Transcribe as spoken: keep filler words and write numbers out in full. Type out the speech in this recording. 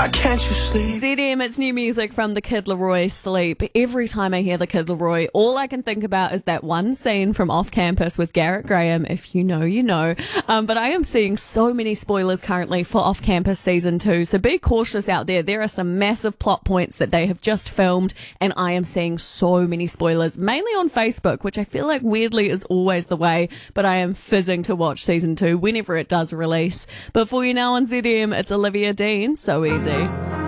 Why can't you sleep? Z D M, it's new music from the Kid Laroi, Sleep. Every time I hear the Kid Laroi, all I can think about is that one scene from Off Campus with Garrett Graham. If you know, you know. Um, but I am seeing so many spoilers currently for Off Campus Season two, so be cautious out there. There are some massive plot points that they have just filmed, and I am seeing so many spoilers, mainly on Facebook, which I feel like weirdly is always the way, but I am fizzing to watch Season two whenever it does release. But for you now on Z D M, it's Olivia Dean, So Easy.